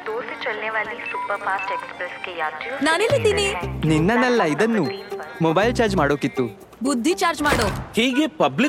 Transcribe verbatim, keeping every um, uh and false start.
दो से चलने वाली सुपरफास्ट एक्सप्रेस के यात्रियों ನಾನೆಲ್ಲಿದ್ದೀನಿ? ನಿನ್ನನ್ನಲ್ಲ, ಇದನ್ನು ಮೊಬೈಲ್ ಚಾರ್ಜ್ ಮಾಡೋಕಿತ್ತು. ಬುದ್ಧಿ ಚಾರ್ಜ್ ಮಾಡು. ಹೀಗೆ ಪಬ್ಲಿಕ್